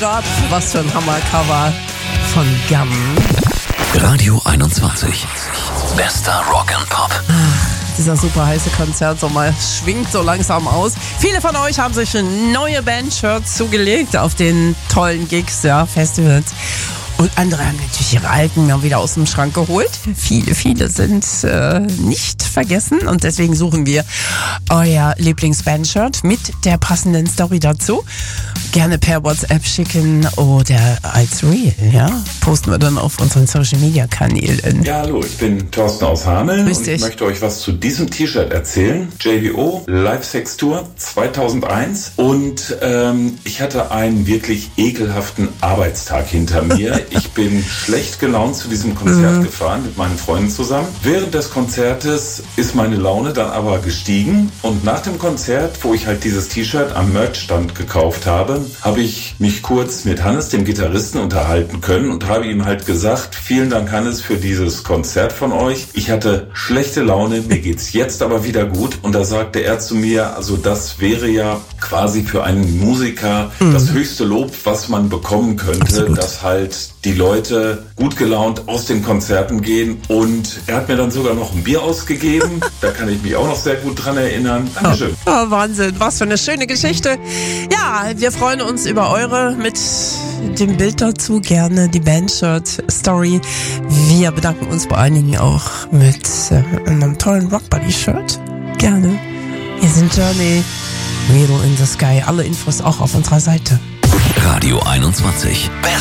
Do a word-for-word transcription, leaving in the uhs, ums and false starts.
Gott, was für ein Hammercover von Gum. Radio einundzwanzig. Bester Rock and Pop. Ach, dieser super heiße Konzertsommer schwingt so langsam aus. Viele von euch haben sich neue Bandshirts zugelegt auf den tollen Gigs, ja, Festivals. Und andere haben natürlich ihre alten dann wieder aus dem Schrank geholt. Viele, viele sind äh, nicht vergessen und deswegen suchen wir euer Lieblings-Bandshirt mit der passenden Story dazu. Gerne per WhatsApp schicken oder als Reel, ja, posten wir dann auf unseren Social-Media-Kanälen. Ja, hallo, ich bin Thorsten aus Hameln Grüß und dich. ich möchte euch was zu diesem T-Shirt erzählen. J V O Live Sex Tour zweitausendeins und ähm, ich hatte einen wirklich ekelhaften Arbeitstag hinter mir. Ich bin schlecht gelaunt zu diesem Konzert mhm. gefahren mit meinen Freunden zusammen. Während des Konzertes ist meine Laune dann aber gestiegen und nach dem Konzert, wo ich halt dieses T-Shirt am Merchstand gekauft habe, habe ich mich kurz mit Hannes, dem Gitarristen, unterhalten können und habe ihm halt gesagt, vielen Dank Hannes für dieses Konzert von euch. Ich hatte schlechte Laune, mir geht's jetzt aber wieder gut. Und da sagte er zu mir, also das wäre ja quasi für einen Musiker mhm. das höchste Lob, was man bekommen könnte, Absolut. dass halt die Leute gut gelaunt aus den Konzerten gehen. Und er hat mir dann sogar noch ein Bier ausgegeben. Da kann ich mich auch noch sehr gut dran erinnern. Dankeschön. Oh, oh, Wahnsinn, was für eine schöne Geschichte. Ja, wir freuen uns über eure mit dem Bild dazu, gerne die Bandshirt-Story. Wir bedanken uns vor allen Dingen auch mit äh, einem tollen Rockbuddy-Shirt. Gerne. Wir sind Journey, Needle in the Sky. Alle Infos auch auf unserer Seite. Radio einundzwanzig. Best